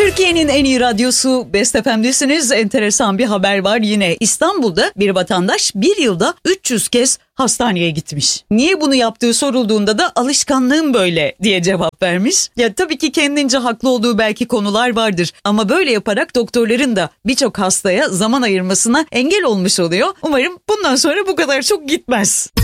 Türkiye'nin en iyi radyosu Best FM'desiniz. Enteresan bir haber var yine. İstanbul'da bir vatandaş bir yılda 300 kez hastaneye gitmiş. Niye bunu yaptığı sorulduğunda da alışkanlığım böyle diye cevap vermiş. Ya tabii ki kendince haklı olduğu belki konular vardır. Ama böyle yaparak doktorların da birçok hastaya zaman ayırmasına engel olmuş oluyor. Umarım bundan sonra bu kadar çok gitmez.